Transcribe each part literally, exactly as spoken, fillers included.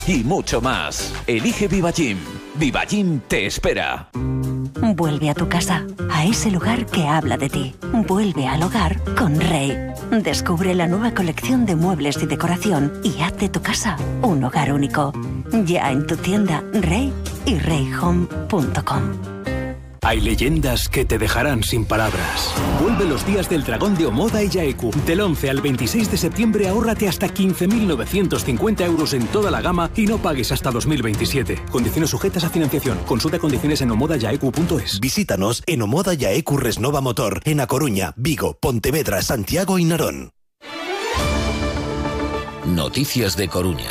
y mucho más. Elige Viva Gym. Viva Gym te espera. Vuelve a tu casa, a ese lugar que habla de ti. Vuelve al hogar con Rey. Descubre la nueva colección de muebles y decoración y haz de tu casa un hogar único. Ya en tu tienda Rey y rey home punto com. Hay leyendas que te dejarán sin palabras. Vuelve los días del dragón de Omoda y Yaeku. Del once al veintiséis de septiembre ahórrate hasta quince mil novecientos cincuenta euros en toda la gama y no pagues hasta dos mil veintisiete. Condiciones sujetas a financiación. Consulta condiciones en omoda yaeku punto es. Visítanos en Omoda Yaeku Resnova Motor, en A Coruña, Vigo, Pontevedra, Santiago y Narón. Noticias de Coruña.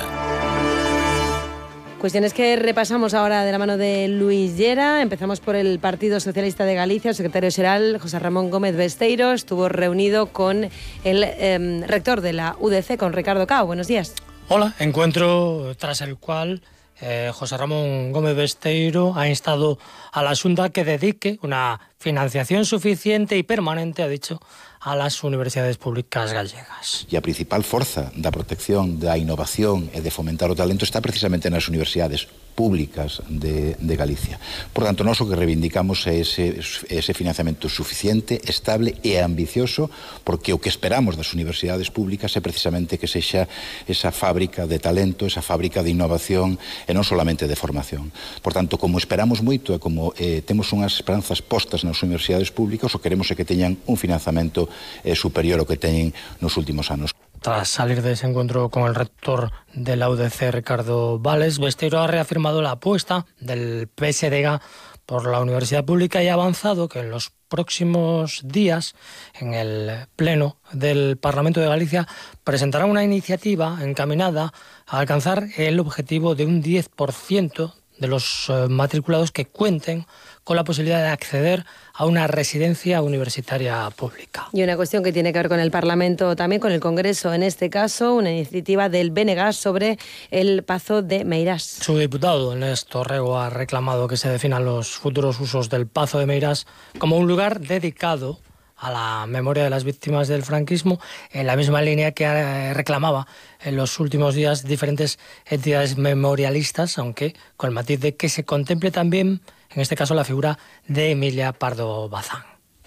Cuestiones que repasamos ahora de la mano de Luis Llera. Empezamos por el Partido Socialista de Galicia. El secretario xeral, José Ramón Gómez Besteiro, estuvo reunido con el eh, rector de la U D C, con Ricardo Cao. Buenos días. Hola, encuentro tras el cual eh, José Ramón Gómez Besteiro ha instado a la Xunta que dedique una financiación suficiente y permanente, ha dicho, a las universidades públicas gallegas. E a principal forza da protección da innovación e de fomentar o talento está precisamente nas universidades públicas de, de Galicia. Por tanto, nós o que reivindicamos é ese, ese financiamento suficiente, estable e ambicioso, porque o que esperamos das universidades públicas é precisamente que sexa esa fábrica de talento, esa fábrica de innovación e non solamente de formación. Por tanto, como esperamos moito e como eh, temos unhas esperanzas postas nas universidades públicas, o queremos é que teñan un financiamento eh, superior ao que teñen nos últimos anos. Tras salir de ese encuentro con el rector de la U D C, Ricardo Vales, Besteiro ha reafirmado la apuesta del P S D G por la universidad pública y ha avanzado que en los próximos días, en el Pleno del Parlamento de Galicia, presentará una iniciativa encaminada a alcanzar el objetivo de un diez por ciento de los eh, matriculados que cuenten con la posibilidad de acceder a una residencia universitaria pública. Y una cuestión que tiene que ver con el Parlamento, también con el Congreso, en este caso, una iniciativa del B N G sobre el Pazo de Meirás. Su diputado, Néstor Rego, ha reclamado que se definan los futuros usos del Pazo de Meirás como un lugar dedicado a la memoria de las víctimas del franquismo, en la misma línea que reclamaba en los últimos días diferentes entidades memorialistas, aunque con el matiz de que se contemple también, en este caso, la figura de Emilia Pardo Bazán.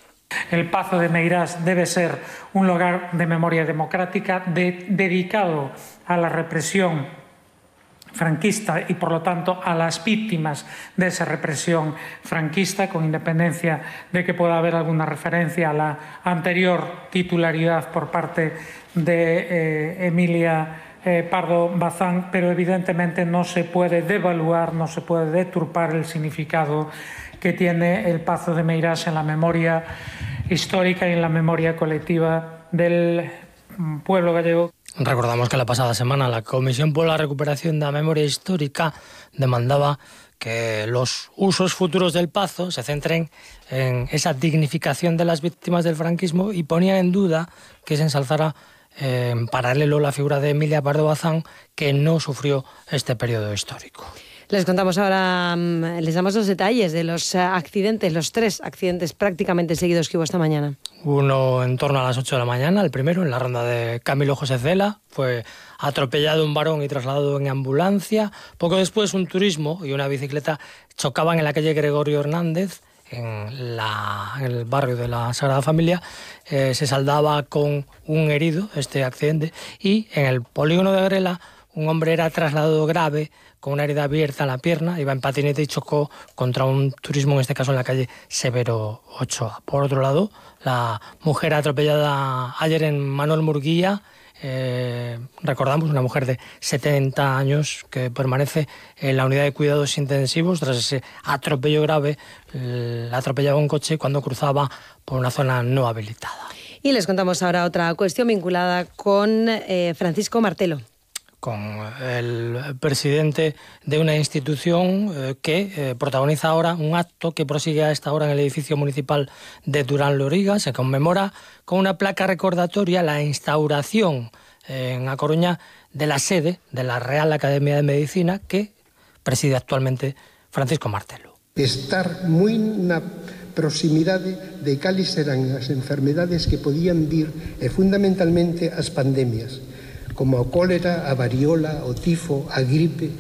El Pazo de Meirás debe ser un lugar de memoria democrática de, dedicado a la represión franquista y, por lo tanto, a las víctimas de esa represión franquista, con independencia de que pueda haber alguna referencia a la anterior titularidad por parte de eh, Emilia eh, Pardo Bazán, pero evidentemente no se puede devaluar, no se puede deturpar el significado que tiene el Pazo de Meirás en la memoria histórica y en la memoria colectiva del pueblo gallego. Recordamos que la pasada semana la Comisión por la Recuperación de la Memoria Histórica demandaba que los usos futuros del Pazo se centren en esa dignificación de las víctimas del franquismo y ponía en duda que se ensalzara eh, en paralelo la figura de Emilia Pardo Bazán, que no sufrió este periodo histórico. Les contamos ahora, les damos los detalles de los accidentes, los tres accidentes prácticamente seguidos que hubo esta mañana. Uno en torno a las ocho de la mañana, el primero en la ronda de Camilo José Cela, fue atropellado un varón y trasladado en ambulancia. Poco después un turismo y una bicicleta chocaban en la calle Gregorio Hernández, en, la, en el barrio de la Sagrada Familia. Eh, se saldaba con un herido este accidente, y en el polígono de Grela un hombre era trasladado grave con una herida abierta en la pierna, iba en patinete y chocó contra un turismo, en este caso en la calle Severo Ochoa. Por otro lado, la mujer atropellada ayer en Manuel Murguía, eh, recordamos, una mujer de setenta años que permanece en la unidad de cuidados intensivos tras ese atropello grave. La atropellaba un coche cuando cruzaba por una zona no habilitada. Y les contamos ahora otra cuestión vinculada con eh, Francisco Martelo. Con el presidente de una institución eh, que eh, protagoniza ahora un acto que prosigue a esta hora en el edificio municipal de Durán Loriga. Se conmemora con una placa recordatoria la instauración eh, en A Coruña de la sede de la Real Academia de Medicina que preside actualmente Francisco Martelo. Estar moi na proximidade de cales eran as enfermedades que podían vir e fundamentalmente as pandemias, como a cólera, a variola, o tifo, a gripe,